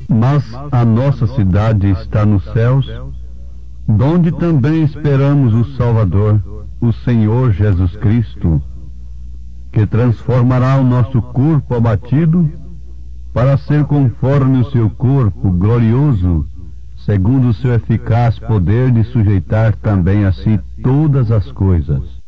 Mas a nossa cidade está nos céus, donde também esperamos o Salvador, o Senhor Jesus Cristo, que transformará o nosso corpo abatido para ser conforme o seu corpo glorioso, segundo o seu eficaz poder de sujeitar também a si todas as coisas.